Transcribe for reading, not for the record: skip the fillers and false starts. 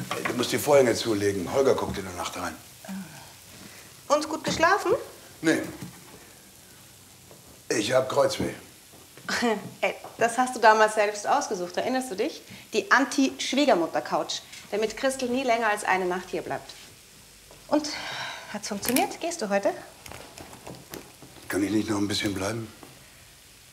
Hey, du musst die Vorhänge zulegen. Holger guckt in der Nacht rein. Und gut geschlafen? Nee. Ich hab Kreuzweh. Ey, das hast du damals selbst ausgesucht, erinnerst du dich? Die Anti-Schwiegermutter-Couch, damit Christel nie länger als eine Nacht hier bleibt. Und, hat's funktioniert? Gehst du heute? Kann ich nicht noch ein bisschen bleiben?